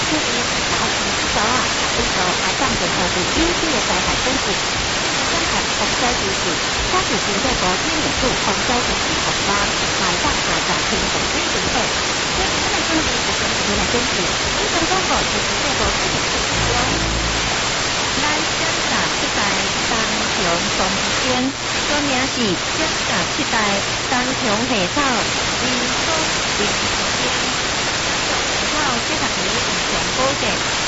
注意，然后早啊，这个还放着是优秀的灾害政府。生产防灾知识，加速经济部今年度防灾知识学班，买上下载听懂最准备。所以，这类知识是跟你来坚持，非常广告是经济部今年度目标。来检查7代单雄双间，说明是检查7代单雄下草，离峰离时间，下草接下来以前保洁。